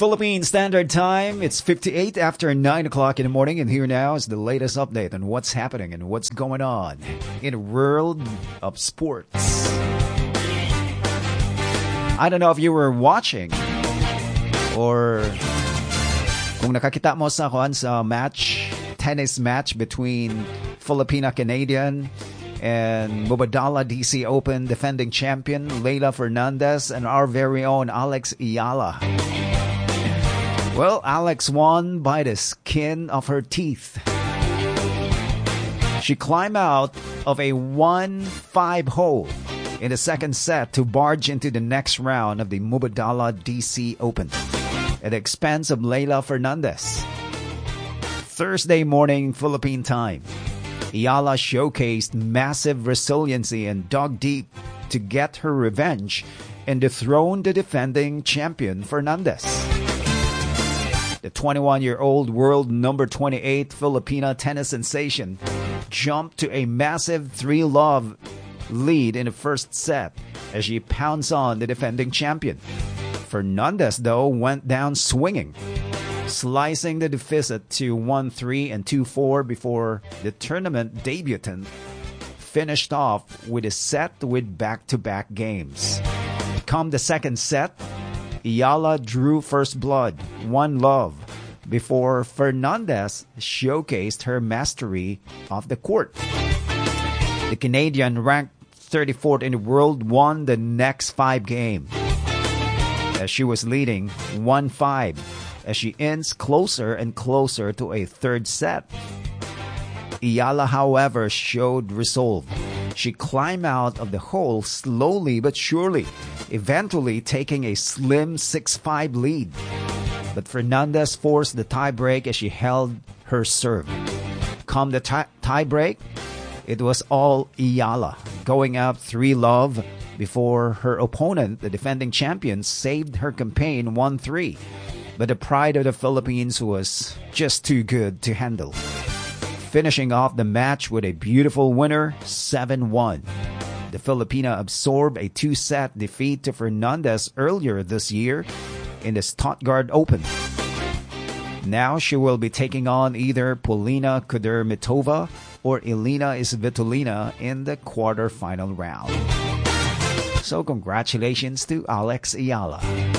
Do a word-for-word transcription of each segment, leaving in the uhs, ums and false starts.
Philippine Standard Time. It's fifty-eight after nine o'clock in the morning, and here now is the latest update on what's happening and what's going on in the world of sports. I don't know if you were watching or kung nakakita mo sa kuan sa match, tennis match between Filipina-Canadian and Mubadala D C Open defending champion Leylah Fernandez and our very own Alex Ayala. Well, Alex won by the skin of her teeth. She climbed out of a one five hole in the second set to barge into the next round of the Mubadala D C Open at the expense of Leylah Fernandez. Thursday morning Philippine time, Ayala showcased massive resiliency and dug deep to get her revenge and dethrone the defending champion Fernandez. The twenty-one-year-old world number twenty-eight Filipina tennis sensation jumped to a massive three love lead in the first set as she pounced on the defending champion. Fernandez, though, went down swinging, slicing the deficit to one three and two four before the tournament debutant finished off with a set with back-to-back games. Come the second set, Ayala drew first blood, one love, before Fernandez showcased her mastery of the court. The Canadian, ranked thirty-fourth in the world, won the next five games as she was leading one five as she inches closer and closer to a third set. Ayala, however, showed resolve. She climbed out of the hole slowly but surely, eventually taking a slim six five lead. But Fernandez forced the tie-break as she held her serve. Come the tie- tie-break, it was all Ayala, going up three love before her opponent, the defending champion, saved her campaign one three. But the pride of the Philippines was just too good to handle, finishing off the match with a beautiful winner, seven one. The Filipina absorbed a two-set defeat to Fernandez earlier this year in the Stuttgart Open. Now she will be taking on either Polina Kudermetova or Elena Svitolina in the quarterfinal round. So congratulations to Alex Ayala.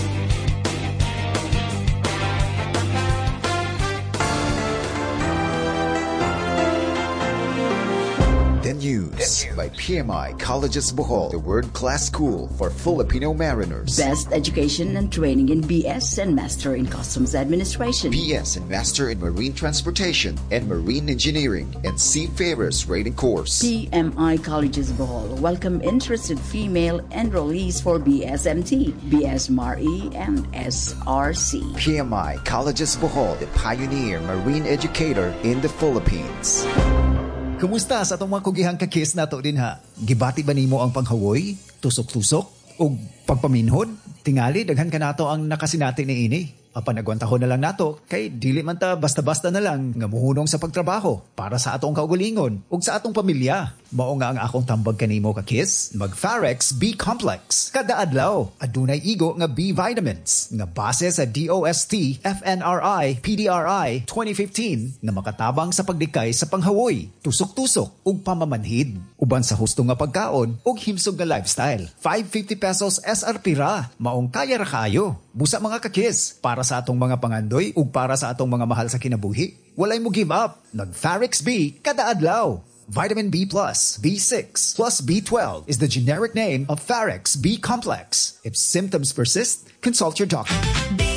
News by P M I Colleges Bohol, the world-class school for Filipino mariners. Best education and training in B S and Master in Customs Administration. B S and Master in Marine Transportation and Marine Engineering and Seafarers Rating Course. P M I Colleges Bohol welcome interested female enrollees for B S M T, B S M R E, and S R C. P M I Colleges Bohol, the pioneer marine educator in the Philippines. Kumusta sa atong mga kugihang kakis nato din ha? Gibati ba nimo ang panghawoy, tusok-tusok, o pagpaminhon? Tingali, daghan ka nato ang nakasinati ni ini. Apan nagwantahon na lang nato, kay dili man ta basta-basta na lang nga muhunong sa pagtrabaho para sa atong kaugalingon ug sa atong pamilya. Mao nga ang akong tambag kanimo kakis, mag-Farex B-Complex. Kada adlaw, adunay igo nga B vitamins nga base sa D O S T F N R I P D R I twenty fifteen nga makatabang sa pagdikay sa panghawoy, tusok-tusok ug pamamanhid. Uban sa husto nga pagkaon ug himsog nga lifestyle. five hundred fifty pesos S R P ra. Maong kaya ra kayo. Busa mga kakis, para sa atong mga pangandoy ug para sa atong mga mahal sa kinabuhi. Walay mo give up. Nag-Farex B kada adlaw. Vitamin B plus, B six plus B twelve is the generic name of Farex B Complex. If symptoms persist, consult your doctor.